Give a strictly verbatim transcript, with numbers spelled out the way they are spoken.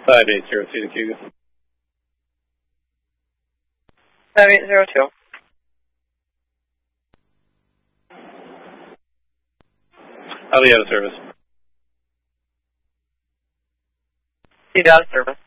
five eight zero two to Cougar. five eight zero two. I'll be out of service. He's out of service.